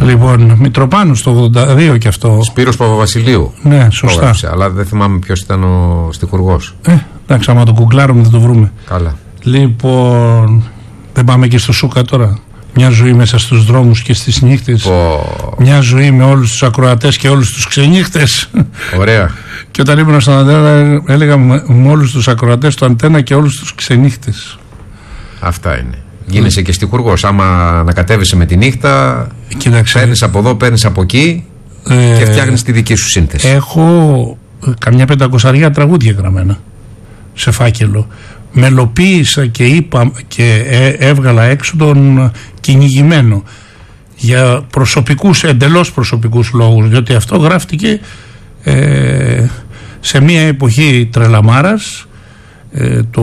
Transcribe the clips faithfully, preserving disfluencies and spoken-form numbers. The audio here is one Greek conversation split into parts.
Λοιπόν, Μητροπάνου το ογδόντα δύο και αυτό. Σπύρος Παπαβασιλείου. Ναι, σωστά. Όγραψε, αλλά δεν θυμάμαι ποιος ήταν ο στιχουργός. Ε, εντάξει, άμα το κουκλάρουμε θα το βρούμε. Καλά. Λοιπόν, δεν πάμε και στο Σούκα τώρα. Μια ζωή μέσα στους δρόμους και στις νύχτες. Oh. Μια ζωή με όλους τους ακροατές και όλους τους ξενύχτες. Ωραία. Και όταν ήμουν στον Αντένα έλεγα με, με όλους τους ακροατές του Αντένα και όλους τους ξενύχτες. Αυτά είναι. Γίνεσαι mm. και στιχουργός. Άμα ανακατεύεσαι με τη νύχτα, παίρνεις από εδώ, παίρνεις από εκεί ε, και φτιάχνεις τη δική σου σύνθεση. Έχω καμιά πεντακοσαριά τραγούδια γραμμένα σε φάκελο. Μελοποίησα και είπα και έβγαλα έξω τον κυνηγημένο για προσωπικούς, εντελώς προσωπικούς λόγους, διότι αυτό γράφτηκε ε, σε μια εποχή τρελαμάρας ε, το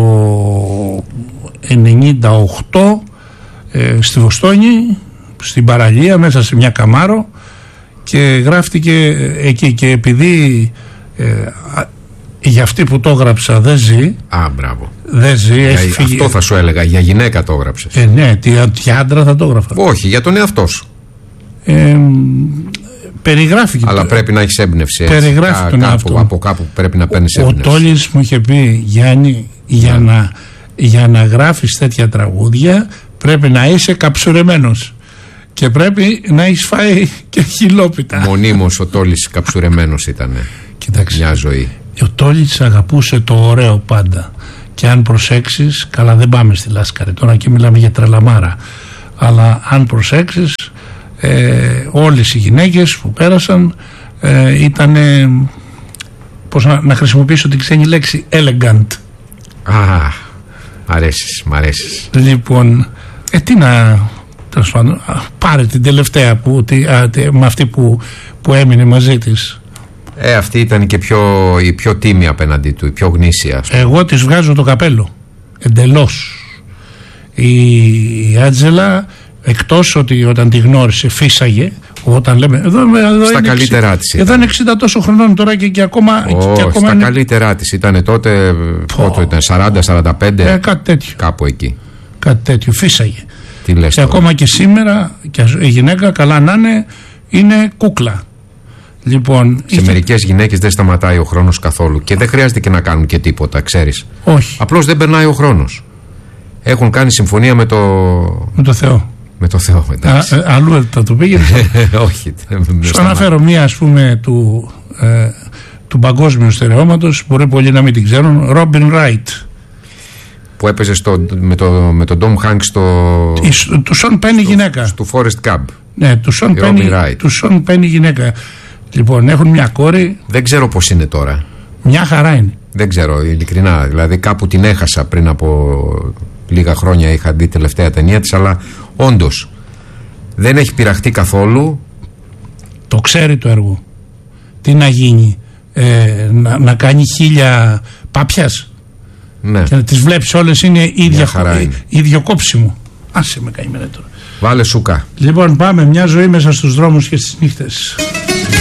ενενήντα οκτώ ε, στη Βοστόνη, στην παραλία μέσα σε μια καμάρο, και γράφτηκε εκεί, και επειδή ε, για αυτή που το έγραψα δεν ζει. Α, μπράβο. Δεν ζει, για, έχει φύγει. Αυτό θα σου έλεγα, για γυναίκα το έγραψες. Ε, ναι, τι, για άντρα θα το έγραφα. Όχι, για τον εαυτό σου. Ε, περιγράφει. Αλλά το... πρέπει να έχεις έμπνευση. Έτσι. Περιγράφει Κα, τον κάπου, εαυτό. Από κάπου πρέπει να παίρνεις έμπνευση. Ο Τόλης μου είχε πει, Γιάννη, για, yeah. να, για να γράφεις τέτοια τραγούδια πρέπει να είσαι καψουρεμένος. Και πρέπει να έχεις φάει και χιλόπιτα. Μονίμως ο Τόλης καψουρεμένος ήταν. Κοιτάξτε. Μια ζωή. Ο Τόλης αγαπούσε το ωραίο πάντα. Και αν προσέξεις, καλά δεν πάμε στη Λάσκαρη τώρα και μιλάμε για τρελαμάρα, αλλά αν προσέξεις ε, όλες οι γυναίκες που πέρασαν ε, ήταν ε, πώς να, να χρησιμοποιήσω την ξένη λέξη elegant. Α, μ' αρέσεις, μ' αρέσεις. Λοιπόν, ε, τι να τέλος πάντων, πάρε την τελευταία που, τι, α, τι, με αυτή που, που έμεινε μαζί της. Ε, αυτή ήταν και πιο, η πιο τίμη απέναντί του, η πιο γνήσια. Εγώ της βγάζω το καπέλο. Εντελώς. Η Άντζελα, εκτός ότι όταν τη γνώρισε φύσαγε, όταν λέμε εδώ, εδώ στα είναι καλύτερά της. Εδώ είναι εξήντα τόσο χρονών τώρα και, και ακόμα, oh, και ακόμα στα είναι... καλύτερά της ήταν τότε, πότε ήταν, σαράντα σαράντα πέντε, ε, κάτι τέτοιο. Κάπου εκεί. Κάτι τέτοιο, φύσαγε. Τι λες και τώρα. ακόμα και σήμερα και η γυναίκα, καλά να είναι, είναι κούκλα. Λοιπόν, σε είχε... μερικές γυναίκες δεν σταματάει ο χρόνος καθόλου και δεν χρειάζεται και να κάνουν και τίποτα, ξέρεις. Όχι. Απλώς δεν περνάει ο χρόνος. Έχουν κάνει συμφωνία με το, με το Θεό. Με το Θεό, εντάξει. Α, αλλού θα το πήγαινε. Όχι. Σου αναφέρω μία, ας πούμε, του, ε, του παγκόσμιου στερεώματος, μπορεί πολλοί να μην την ξέρουν, Ρόμπιν Ράιτ. Που έπαιζε στο, με, το, με τον Ντόμ Χάνκ στο... Η, του Σον Πένι γυναίκα. Του Forrest Gump. Ναι, του Σον Πένι, του Σον Πένι γυναίκα. Λοιπόν, έχουν μια κόρη. Δεν ξέρω πώς είναι τώρα. Μια χαρά είναι. Δεν ξέρω, ειλικρινά. Δηλαδή κάπου την έχασα πριν από λίγα χρόνια, είχα δει τελευταία ταινία της, αλλά όντως δεν έχει πειραχτεί καθόλου. Το ξέρει το έργο. Τι να γίνει, ε, να, να κάνει χίλια πάπιας. Ναι. Και να τις βλέπεις όλες είναι ίδια, είναι. ίδιο κόψιμο. Άσε με καημένα τώρα. Βάλε σούκα. Λοιπόν, πάμε, μια ζωή μέσα στους δρόμους και στις νύχτες.